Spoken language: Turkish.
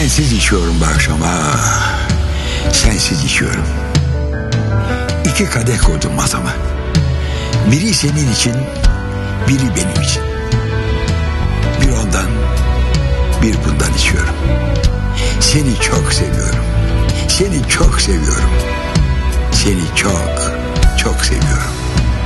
Sensiz içiyorum bu akşam. Sensiz içiyorum. 2 kadeh koydum masama. Biri senin için, biri benim için. Bir ondan, bir bundan içiyorum. Seni çok seviyorum. Seni çok seviyorum. Seni çok, çok seviyorum.